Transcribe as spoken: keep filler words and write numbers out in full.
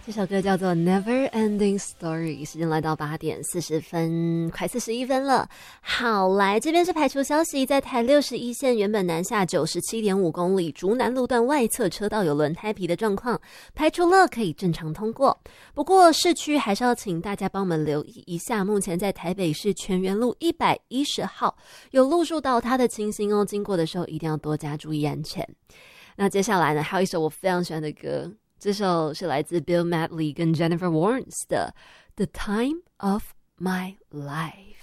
这首歌叫做 Never Ending Story， 时间来到八点四十分，快四十一分了。好，来这边是排除消息，在台六十一线原本南下 九十七点五 公里竹南路段外侧车道有轮胎皮的状况，排除了可以正常通过。不过市区还是要请大家帮我们留意一下，目前在台北市全园路一百一十号有路树倒塌的情形哦，经过的时候一定要多加注意安全。那接下来呢，还有一首我非常喜欢的歌，这首是来自 Bill Medley 跟 Jennifer Warnes 的 The Time of My Life。